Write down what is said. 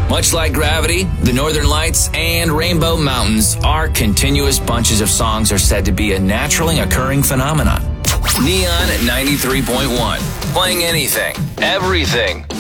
Much like gravity, the Northern Lights, and Rainbow Mountains, our continuous bunches of songs are said to be a naturally occurring phenomenon. Neon 93.1. Playing anything, everything,